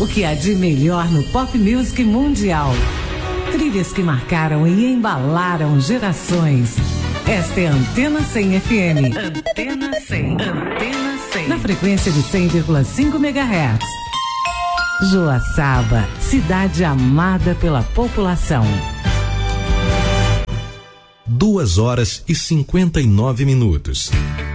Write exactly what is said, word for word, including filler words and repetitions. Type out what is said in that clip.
O que há de melhor no pop music mundial. Trilhas que marcaram e embalaram gerações. Esta é a Antena cem F M. Antena cem. Antena cem. Na frequência de cem vírgula cinco megahertz. Joaçaba, cidade amada pela população. Duas horas e cinquenta e nove minutos.